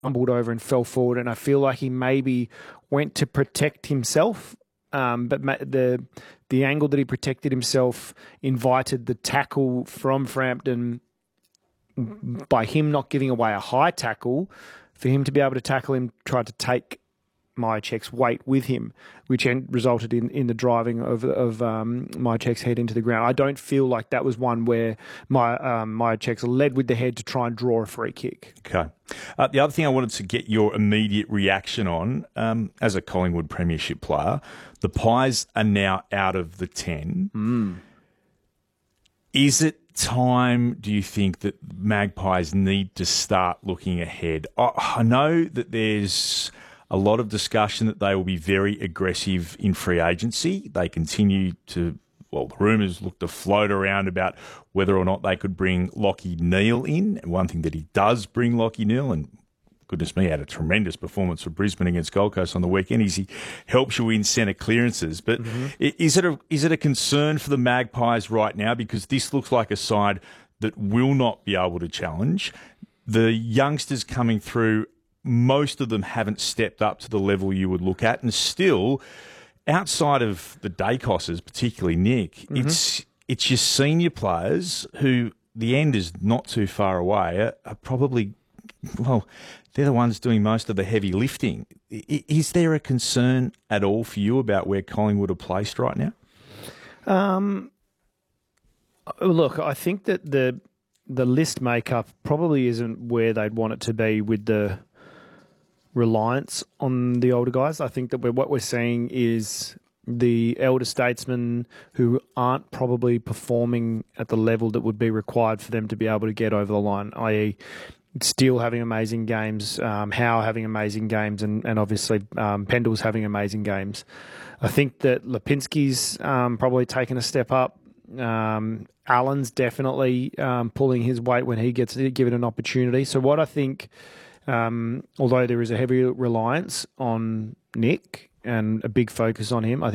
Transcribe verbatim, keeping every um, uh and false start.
stumbled over and fell forward, and I feel like he maybe went to protect himself, um, but the the angle that he protected himself invited the tackle from Frampton by him not giving away a high tackle, for him to be able to tackle him, tried to take Mihocek's weight with him, which resulted in, in the driving of of um, Mihocek's head into the ground. I don't feel like that was one where my um, Mihocek's led with the head to try and draw a free kick. Okay. Uh, the other thing I wanted to get your immediate reaction on, um, as a Collingwood Premiership player, the Pies are now out of the ten. Mm. Is it time, do you think, that Magpies need to start looking ahead? I, I know that there's a lot of discussion that they will be very aggressive in free agency. They continue to, well, the rumours look to float around about whether or not they could bring Lachie Neale in. And one thing that he does bring Lachie Neale, and goodness me, had a tremendous performance for Brisbane against Gold Coast on the weekend, is he helps you win centre clearances. But mm-hmm. is it a is it a concern for the Magpies right now? Because this looks like a side that will not be able to challenge. The youngsters coming through, most of them haven't stepped up to the level you would look at. And still, outside of the Dacosses, particularly Nick, mm-hmm. it's it's your senior players who, the end is not too far away, are, are probably, well, they're the ones doing most of the heavy lifting. Is there a concern at all for you about where Collingwood are placed right now? Um, look, I think that the the list makeup probably isn't where they'd want it to be with the reliance on the older guys. I think that we're, what we're seeing is the elder statesmen who aren't probably performing at the level that would be required for them to be able to get over the line, that is, Steele having amazing games, um, Howe having amazing games, and, and obviously um, Pendle's having amazing games. I think that Lipinski's um, probably taken a step up. Um, Allen's definitely um, pulling his weight when he gets given an opportunity. So what I think, um, although there is a heavy reliance on Nick and a big focus on him, I think